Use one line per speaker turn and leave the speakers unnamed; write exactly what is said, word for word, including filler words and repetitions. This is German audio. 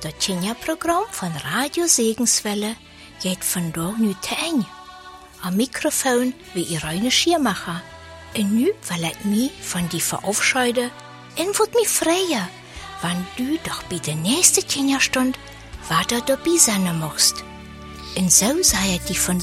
Das Kinderprogramm von Radio Segenswelle geht vandaag nu te einde. Am Mikrofon wie Irene Schiermacher. En nu wil ik mij van die verabschieden en wordt mij freien, wann du doch bij de nächste Kinderstund weiter dabei sein mocht. En so sei ich die vandaag